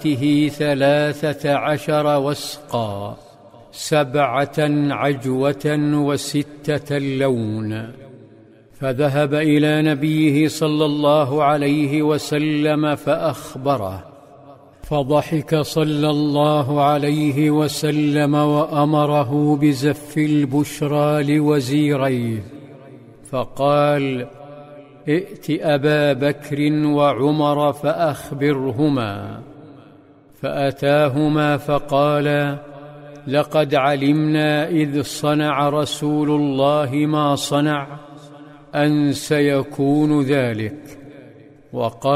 بصاقته 13 وسقا، 7 عجوة و6 لون. فذهب إلى نبيه صلى الله عليه وسلم فأخبره، فضحك صلى الله عليه وسلم وأمره بزف البشرى لوزيريه، فقال: ائت أبا بكر وعمر فأخبرهما. فأتاهما فقال: لقد علمنا إذ صنع رسول الله ما صنع أن سيكون ذلك. وقال: